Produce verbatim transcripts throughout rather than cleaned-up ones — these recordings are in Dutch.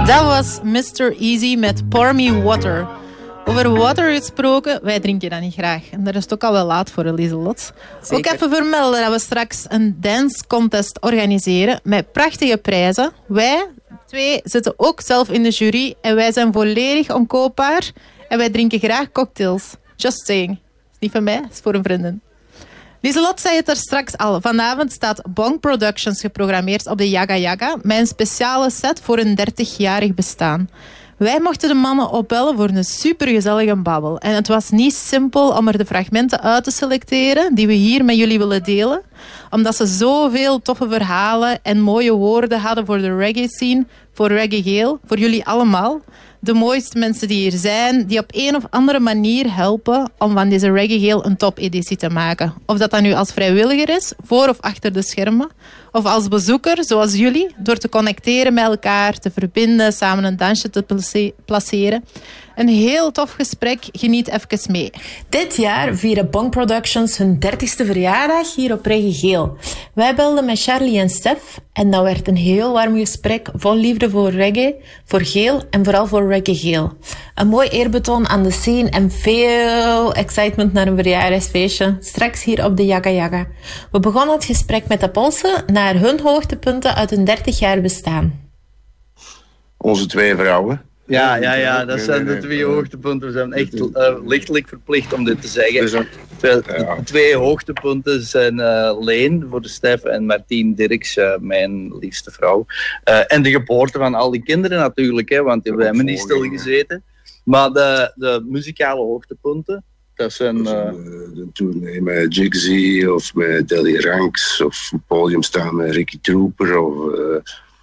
Dat was mister Easy met Pour Me Water. Over water gesproken, wij drinken dat niet graag. En daar is het ook al wel laat voor, Lieselot. Ook even vermelden dat we straks een dance contest organiseren met prachtige prijzen. Wij twee zitten ook zelf in de jury en wij zijn volledig omkoopbaar. En wij drinken graag cocktails. Just saying. Dat is niet van mij, dat is voor een vriendin. Lieselot zei het er straks al. Vanavond staat Bong Productions geprogrammeerd op de Yaga Yaga met een speciale set voor een dertigjarig bestaan. Wij mochten de mannen opbellen voor een supergezellige babbel. En het was niet simpel om er de fragmenten uit te selecteren die we hier met jullie willen delen. Omdat ze zoveel toffe verhalen en mooie woorden hadden voor de reggae scene, voor Reggae Geel, voor jullie allemaal. De mooiste mensen die hier zijn, die op een of andere manier helpen om van deze Reggae Geel een topeditie te maken. Of dat dan nu als vrijwilliger is, voor of achter de schermen. Of als bezoeker, zoals jullie, door te connecteren met elkaar, te verbinden, samen een dansje te place- placeren. Een heel tof gesprek, geniet even mee. Dit jaar vieren Bong Productions hun dertigste verjaardag hier op Reggae Geel. Wij belden met Charlie en Stef en dat werd een heel warm gesprek vol liefde voor reggae, voor Geel en vooral voor Reggae Geel. Een mooi eerbetoon aan de scene en veel excitement naar een verjaardagsfeestje, straks hier op de Yaga Yaga. We begonnen het gesprek met de polsen naar hun hoogtepunten uit hun dertig jaar bestaan. Onze twee vrouwen. Ja, ja, ja, dat zijn de twee hoogtepunten. We zijn echt uh, lichtelijk verplicht om dit te zeggen. De, de twee hoogtepunten zijn uh, Leen voor de Stef en Martien Dirks, uh, mijn liefste vrouw. Uh, en de geboorte van al die kinderen natuurlijk, hè, want we hebben niet stilgezeten. Maar de, de muzikale hoogtepunten, dat zijn... Uh, de tournee met Jigsy of met Delly Ranks of op het podium staan met Ricky Trooper of... Uh,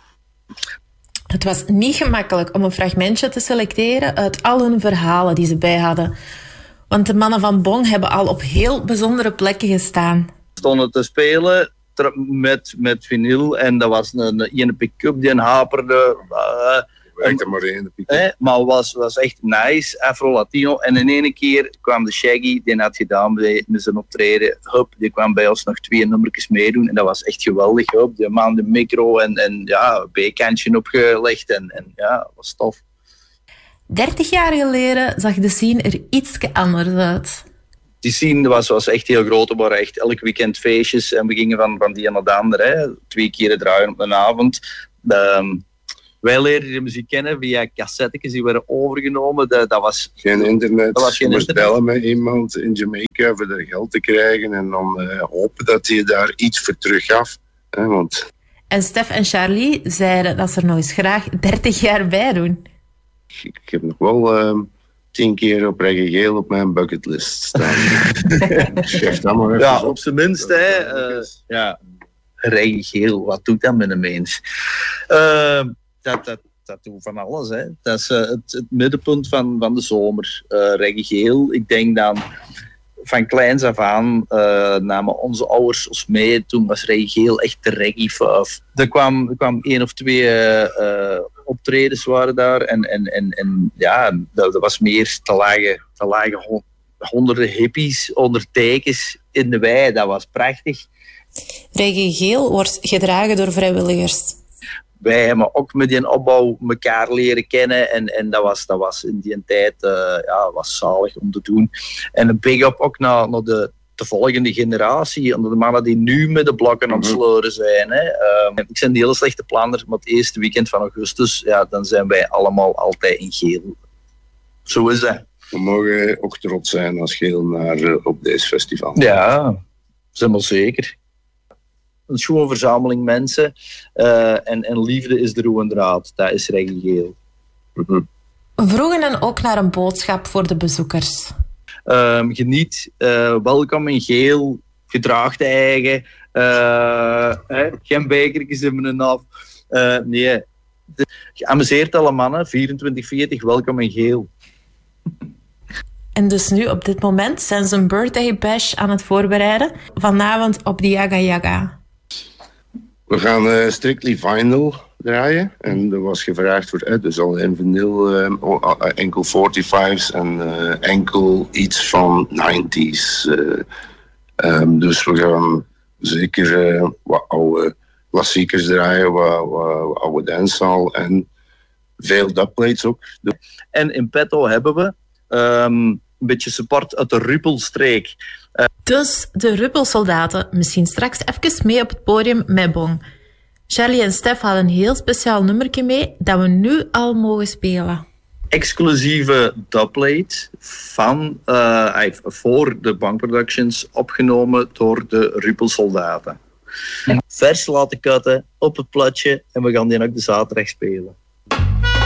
Het was niet gemakkelijk om een fragmentje te selecteren uit al hun verhalen die ze bij hadden. Want de mannen van Bong hebben al op heel bijzondere plekken gestaan. We stonden te spelen met, met vinyl en dat was een, een pick-up die een haperde. Uh, Werkte maar één, de pick-up. Eh, maar het was, was echt nice, Afro-Latino. En in ene keer kwam de Shaggy, die had gedaan bij, met zijn optreden. Hup, die kwam bij ons nog twee nummertjes meedoen. En dat was echt geweldig. Hup, die man de micro en, en ja, een B-kantje opgelegd. En, en ja, dat was tof. dertig jaar geleden zag de scene er iets anders uit. Die scene was, was echt heel groot. Er waren echt elk weekend feestjes. En we gingen van, van die naar de andere. Hè. Twee keer draaien op een avond. Um, Wij leerden de muziek kennen via cassettes die werden overgenomen. Dat, dat was geen internet. Dat was geen je moest internet. bellen met iemand in Jamaica voor er geld te krijgen en dan uh, hopen dat hij daar iets voor terug gaf. Hè, want... En Stef en Charlie zeiden dat ze er nog eens graag dertig jaar bij doen. Ik, ik heb nog wel uh, tien keer op Reggae Geel op mijn bucketlist staan. Chef, dat maar even ja, op. op zijn minst. Hè, uh, ja. Reggae Geel, wat doet dat met een mens? Uh, Dat, dat, dat doet van alles. Hè. Dat is uh, het, het middenpunt van, van de zomer. Uh, Reggae Geel. Ik denk dan van kleins af aan uh, namen onze ouders ons mee. Toen was Reggae Geel echt de reggae-fuif. Er kwam, er kwam één of twee uh, uh, optredens waren daar. En, en, en, en ja, dat, dat was meer te lage, te lage honderden hippies onder tekens in de wei. Dat was prachtig. Reggae Geel wordt gedragen door vrijwilligers. Wij hebben ook met die opbouw elkaar leren kennen. En, en dat, was, dat was in die tijd uh, ja, was zalig om te doen. En een big-up ook naar, naar de, de volgende generatie. Naar de mannen die nu met de blokken aan het sleuren zijn. Hè. Uh, ik ben een hele slechte planner, maar het eerste weekend van augustus, ja, dan zijn wij allemaal altijd in Geel. Zo is dat. We mogen ook trots zijn als Geel naar, uh, op deze festival. Ja, zijn we zeker. Een schoon verzameling mensen uh, en, en liefde is de rode draad. Dat is Reggae Geel. Mm-hmm. We vroegen dan ook naar een boodschap voor de bezoekers. Um, geniet, uh, welkom in Geel, gedraag de eigen, uh, hè, geen bekertjes in mijn af. Uh, nee, de, geamuseerd alle mannen, vierentwintig veertig, welkom in Geel. En dus nu, op dit moment, zijn ze een birthday bash aan het voorbereiden. Vanavond op de Yaga Yaga. We gaan uh, Strictly Vinyl draaien. En er was gevraagd voor uh, dus al in vinyl, uh, uh, enkel vijfenveertig's en uh, enkel iets van nineties. Uh, um, dus we gaan zeker uh, wat oude klassiekers draaien, wat, wat oude dancehall en veel dubplates ook. En in petto hebben we um, een beetje support uit de Ruppelstreek. Uh, dus de Ruppelsoldaten, misschien straks even mee op het podium met Bong. Charlie en Stef hadden een heel speciaal nummertje mee dat we nu al mogen spelen. Exclusieve dubplate van, uh, voor de Bong Productions, opgenomen door de Ruppelsoldaten. Vers laten cutten op het platje en we gaan die ook de zaterdag spelen.